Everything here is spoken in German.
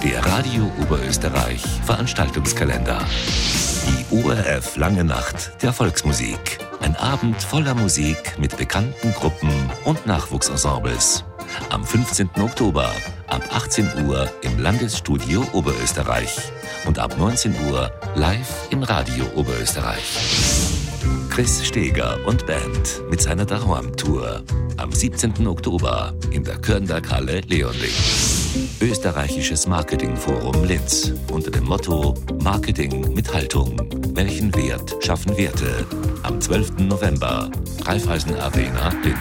Der Radio Oberösterreich Veranstaltungskalender. Die ORF Lange Nacht der Volksmusik. Ein Abend voller Musik mit bekannten Gruppen und Nachwuchsensembles. Am 15. Oktober ab 18 Uhr im Landesstudio Oberösterreich und ab 19 Uhr live in Radio Oberösterreich. Chris Steger und Band mit seiner Dahoam-Tour am 17. Oktober in der Kürnberghalle Leonling. Österreichisches Marketingforum Linz unter dem Motto Marketing mit Haltung. Welchen Wert schaffen Werte? Am 12. November, Raiffeisen Arena Linz.